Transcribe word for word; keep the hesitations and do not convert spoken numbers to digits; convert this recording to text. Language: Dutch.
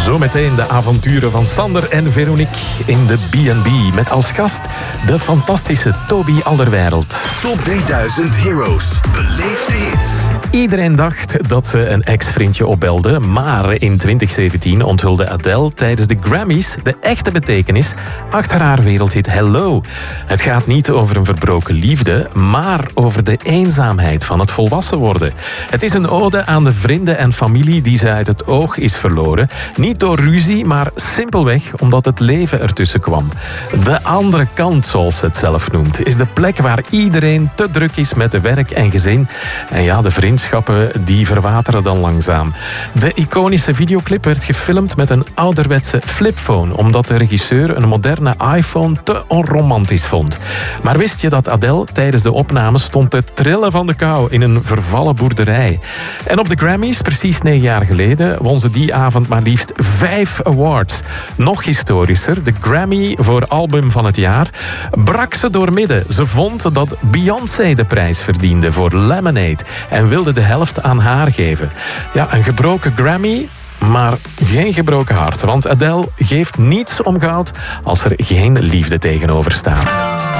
Zometeen de avonturen van Sander en Veronique in de B en B. Met als gast de fantastische Toby Alderweireld. Top drieduizend Heroes. Beleef de hits. Iedereen dacht dat ze een ex-vriendje opbelde, maar in twintig zeventien onthulde Adele tijdens de Grammys de echte betekenis achter haar wereldhit Hello. Het gaat niet over een verbroken liefde, maar over de eenzaamheid van het volwassen worden. Het is een ode aan de vrienden en familie die ze uit het oog is verloren. Niet door ruzie, maar simpelweg omdat het leven ertussen kwam. De andere kant, zoals ze het zelf noemt, is de plek waar iedereen te druk is met de werk en gezin. En ja, de vriendschappen die verwateren dan langzaam. De iconische videoclip werd gefilmd met een ouderwetse flipphone, omdat de regisseur een moderne iPhone te onromantisch vond. Maar wist je dat Adele tijdens de opnames stond te trillen van de kou in een vervallen boerderij? En op de Grammys, precies negen jaar geleden, won ze die avond maar liefst vijf awards. Nog historischer, de Grammy voor album van het jaar, brak ze doormidden. Ze vond dat Beyoncé de prijs verdiende voor Lemonade en wilde de helft aan haar geven. Ja, een gebroken Grammy, maar geen gebroken hart. Want Adele geeft niets om goud als er geen liefde tegenover staat.